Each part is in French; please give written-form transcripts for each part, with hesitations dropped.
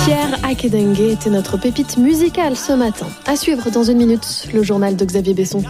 Pierre Akedengue était notre pépite musicale ce matin. À suivre dans une minute, le journal de Xavier Besson.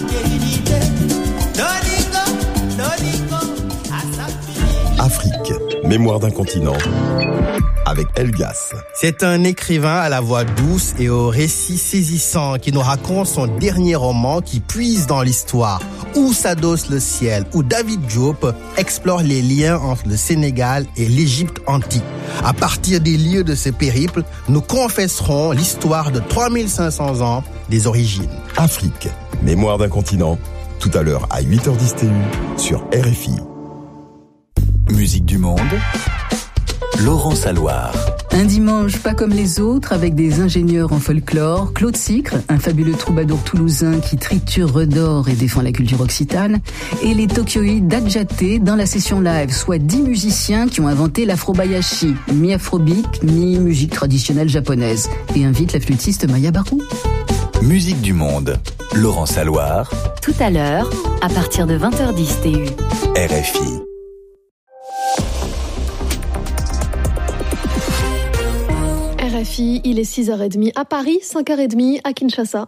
Afrique, mémoire d'un continent, avec Elgas. C'est un écrivain à la voix douce et au récit saisissant qui nous raconte son dernier roman qui puise dans l'histoire, où s'adosse le ciel, où David Diop explore les liens entre le Sénégal et l'Égypte antique. À partir des lieux de ce périple, nous confesserons l'histoire de 3500 ans des origines. Afrique, mémoire d'un continent, tout à l'heure à 8h10 TU sur RFI. Musique du monde, Laurent Salouard. Un dimanche pas comme les autres, avec des ingénieurs en folklore, Claude Sicre, un fabuleux troubadour toulousain qui triture, redore et défend la culture occitane, et les Tokyoïdes d'Adjaté dans la session live, soit 10 musiciens qui ont inventé l'afrobayashi, mi-afrobeat, mi-musique traditionnelle japonaise, et invite la flûtiste Maya Barou. Musique du monde, Laurent Salouard. Tout à l'heure, à partir de 20h10 TU. RFI. RFI, il est 6h30 à Paris, 5h30 à Kinshasa.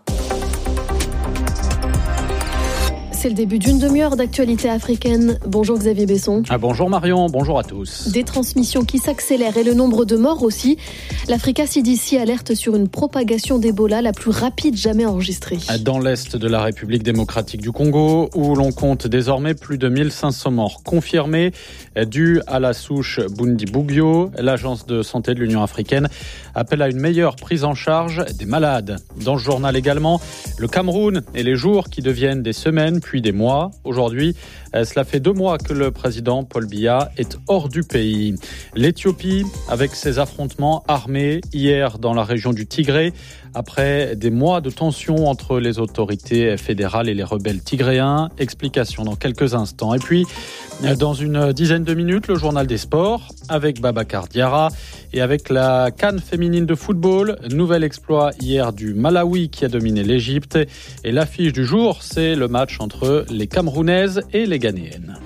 C'est le début d'une demi-heure d'actualité africaine. Bonjour Xavier Besson. Bonjour Marion, bonjour à tous. Des transmissions qui s'accélèrent et le nombre de morts aussi. L'Africa CDC alerte sur une propagation d'Ebola la plus rapide jamais enregistrée. Dans l'est de la République démocratique du Congo, où l'on compte désormais plus de 1500 morts confirmés, dus à la souche Bundibugyo, l'agence de santé de l'Union africaine appelle à une meilleure prise en charge des malades. Dans ce journal également, le Cameroun et les jours qui deviennent des semaines, puis des mois. Aujourd'hui, cela fait 2 mois que le président Paul Biya est hors du pays. L'Éthiopie, avec ses affrontements armés hier dans la région du Tigré, après des mois de tensions entre les autorités fédérales et les rebelles tigréens. Explication dans quelques instants. Et puis, dans une dizaine de minutes, le journal des sports avec Babacar Diarra et avec la CAN féminine de football. Nouvel exploit hier du Malawi qui a dominé l'Égypte. Et l'affiche du jour, c'est le match entre les Camerounaises et les Ghanéennes.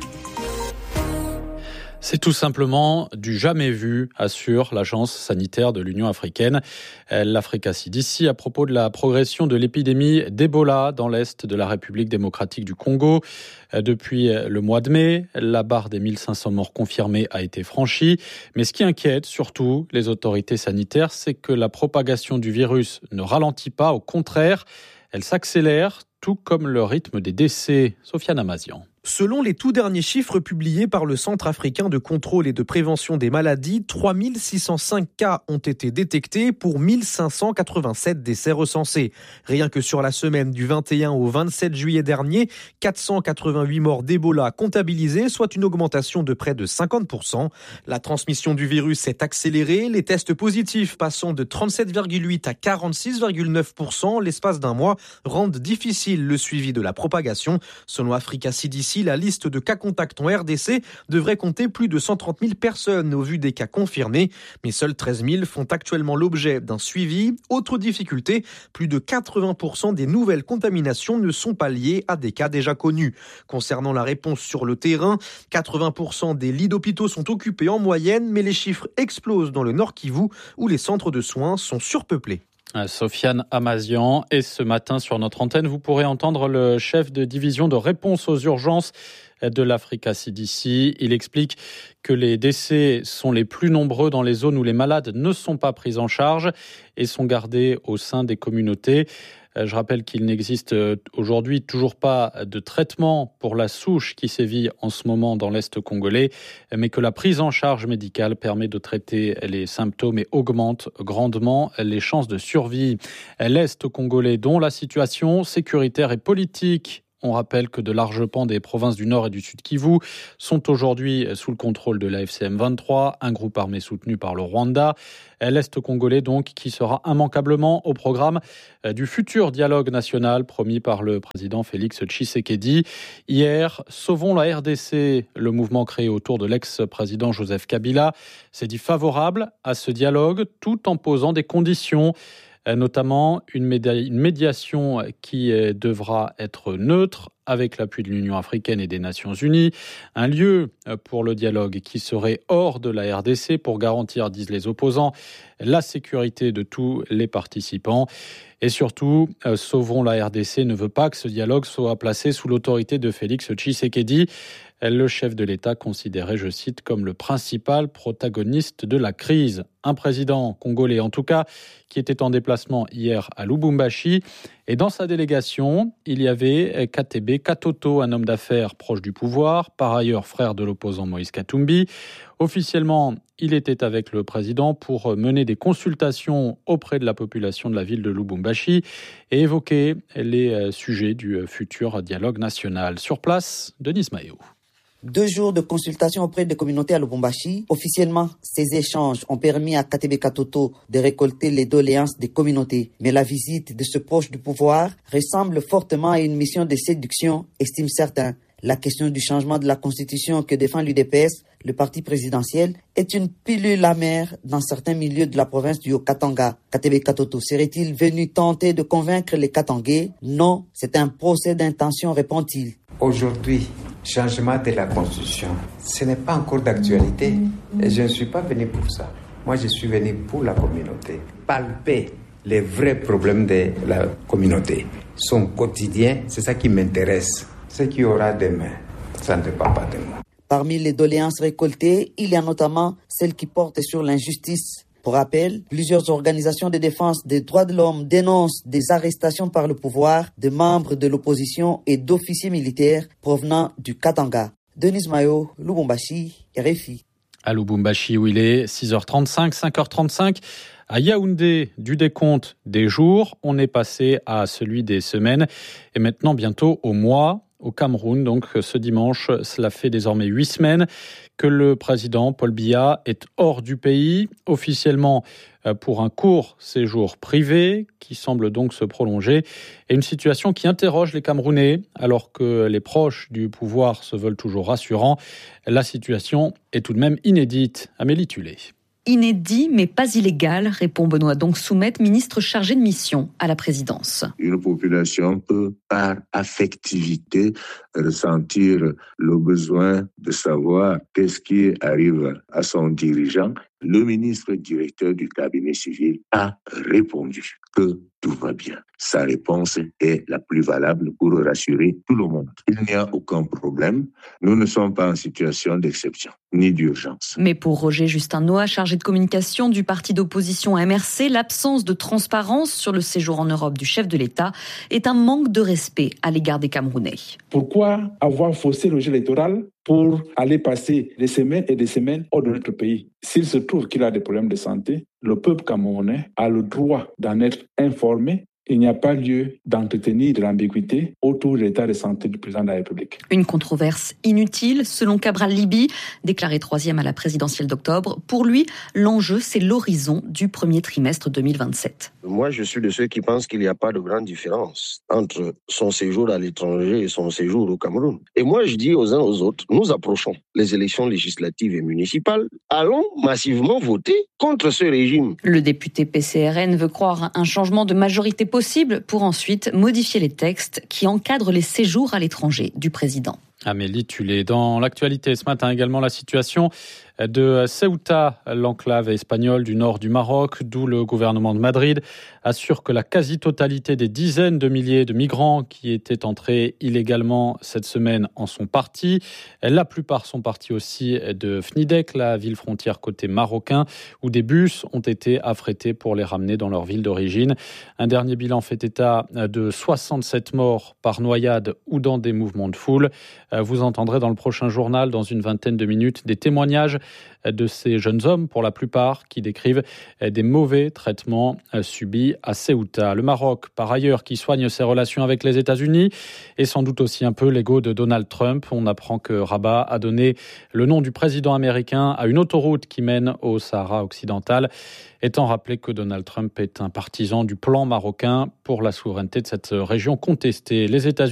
C'est tout simplement du jamais vu, assure l'agence sanitaire de l'Union africaine, l'Africa CDC, à propos de la progression de l'épidémie d'Ebola dans l'est de la République démocratique du Congo. Depuis le mois de mai, la barre des 1500 morts confirmés a été franchie. Mais ce qui inquiète surtout les autorités sanitaires, c'est que la propagation du virus ne ralentit pas, au contraire, elle s'accélère, tout comme le rythme des décès. Sofiane Amazian. Selon les tout derniers chiffres publiés par le Centre africain de contrôle et de prévention des maladies, 3605 cas ont été détectés pour 1587 décès recensés. Rien que sur la semaine du 21 au 27 juillet dernier, 488 morts d'Ebola comptabilisées, soit une augmentation de près de 50%. La transmission du virus s'est accélérée, les tests positifs passant de 37,8 à 46,9% l'espace d'un mois rendent difficile le suivi de la propagation. Selon Africa CDC, la liste de cas contacts en RDC devrait compter plus de 130 000 personnes au vu des cas confirmés, mais seuls 13 000 font actuellement l'objet d'un suivi. Autre difficulté, plus de 80% des nouvelles contaminations ne sont pas liées à des cas déjà connus. Concernant la réponse sur le terrain, 80% des lits d'hôpitaux sont occupés en moyenne, mais les chiffres explosent dans le Nord Kivu où les centres de soins sont surpeuplés. Sofiane Amazian. Et ce matin, sur notre antenne, vous pourrez entendre le chef de division de réponse aux urgences de l'Africa CDC. Il explique que les décès sont les plus nombreux dans les zones où les malades ne sont pas pris en charge et sont gardés au sein des communautés. Je rappelle qu'il n'existe aujourd'hui toujours pas de traitement pour la souche qui sévit en ce moment dans l'Est congolais, mais que la prise en charge médicale permet de traiter les symptômes et augmente grandement les chances de survie. L'Est congolais, dont la situation sécuritaire et politique, on rappelle que de larges pans des provinces du Nord et du Sud Kivu sont aujourd'hui sous le contrôle de la FCM 23, un groupe armé soutenu par le Rwanda. L'Est congolais, donc, qui sera immanquablement au programme du futur dialogue national promis par le président Félix Tshisekedi. Hier, Sauvons la RDC, le mouvement créé autour de l'ex-président Joseph Kabila, s'est dit favorable à ce dialogue tout en posant des conditions, notamment une médiation qui devra être neutre avec l'appui de l'Union africaine et des Nations unies, un lieu pour le dialogue qui serait hors de la RDC pour garantir, disent les opposants, la sécurité de tous les participants. Et surtout, Sauvons la RDC ne veut pas que ce dialogue soit placé sous l'autorité de Félix Tshisekedi, le chef de l'État considéré, je cite, comme le principal protagoniste de la crise. Un président congolais, en tout cas, qui était en déplacement hier à Lubumbashi. Et dans sa délégation, il y avait Katebe Katoto, un homme d'affaires proche du pouvoir, par ailleurs frère de l'opposant Moïse Katumbi. Officiellement, il était avec le président pour mener des consultations auprès de la population de la ville de Lubumbashi et évoquer les sujets du futur dialogue national. Sur place, Denis Maillot. 2 jours de consultation auprès des communautés à Lubumbashi. Officiellement, ces échanges ont permis à Katebe Katoto de récolter les doléances des communautés. Mais la visite de ce proche du pouvoir ressemble fortement à une mission de séduction, estiment certains. La question du changement de la constitution que défend l'UDPS, le parti présidentiel, est une pilule amère dans certains milieux de la province du Haut-Katanga. Katebe Katoto serait-il venu tenter de convaincre les Katangais? Non, c'est un procès d'intention, répond-il. Aujourd'hui, changement de la constitution, ce n'est pas encore d'actualité et je ne suis pas venu pour ça. Moi, je suis venu pour la communauté. Palper les vrais problèmes de la communauté, son quotidien, c'est ça qui m'intéresse. Ce qu'il y aura demain, ça ne dépend pas de moi. Parmi les doléances récoltées, il y a notamment celles qui portent sur l'injustice. Pour rappel, plusieurs organisations de défense des droits de l'homme dénoncent des arrestations par le pouvoir de membres de l'opposition et d'officiers militaires provenant du Katanga. Denis Mayo, Lubumbashi, RFI. À Lubumbashi où il est 6h35, 5h35. À Yaoundé, du décompte des jours, on est passé à celui des semaines et maintenant bientôt au mois. Au Cameroun, donc ce dimanche, cela fait désormais 8 semaines que le président Paul Biya est hors du pays, officiellement pour un court séjour privé qui semble donc se prolonger. Et une situation qui interroge les Camerounais, alors que les proches du pouvoir se veulent toujours rassurants. La situation est tout de même inédite. Amélie Tulé. Inédit, mais pas illégal, répond Benoît Donk-Soumette, ministre chargé de mission à la présidence. Une population peut, par affectivité, ressentir le besoin de savoir qu'est-ce qui arrive à son dirigeant. Le ministre directeur du cabinet civil a répondu que tout va bien. Sa réponse est la plus valable pour rassurer tout le monde. Il n'y a aucun problème. Nous ne sommes pas en situation d'exception, ni d'urgence. Mais pour Roger Justin Noah, chargé de communication du parti d'opposition MRC, l'absence de transparence sur le séjour en Europe du chef de l'État est un manque de respect à l'égard des Camerounais. Pourquoi avoir faussé le jeu électoral pour aller passer des semaines et des semaines hors de notre pays? S'il se trouve qu'il a des problèmes de santé, le peuple camerounais a le droit d'en être informé. Il n'y a pas lieu d'entretenir de l'ambiguïté autour de l'état de santé du président de la République. Une controverse inutile, selon Cabral Libi, déclaré 3e à la présidentielle d'octobre. Pour lui, l'enjeu, c'est l'horizon du premier trimestre 2027. Moi, je suis de ceux qui pensent qu'il n'y a pas de grande différence entre son séjour à l'étranger et son séjour au Cameroun. Et moi, je dis aux uns aux autres, nous approchons les élections législatives et municipales. Allons massivement voter contre ce régime. Le député PCRN veut croire à un changement de majorité possible pour ensuite modifier les textes qui encadrent les séjours à l'étranger du président. Amélie Tulé. Dans l'actualité ce matin également, la situation de Ceuta, l'enclave espagnole du nord du Maroc, d'où le gouvernement de Madrid assure que la quasi-totalité des dizaines de milliers de migrants qui étaient entrés illégalement cette semaine en sont partis. La plupart sont partis aussi de Fnidek, la ville frontière côté marocain, où des bus ont été affrétés pour les ramener dans leur ville d'origine. Un dernier bilan fait état de 67 morts par noyade ou dans des mouvements de foule. Vous entendrez dans le prochain journal, dans une vingtaine de minutes, des témoignages de ces jeunes hommes, pour la plupart, qui décrivent des mauvais traitements subis à Ceuta. Le Maroc, par ailleurs, qui soigne ses relations avec les États-Unis et sans doute aussi un peu l'ego de Donald Trump. On apprend que Rabat a donné le nom du président américain à une autoroute qui mène au Sahara occidental, étant rappelé que Donald Trump est un partisan du plan marocain pour la souveraineté de cette région contestée. Les États-Unis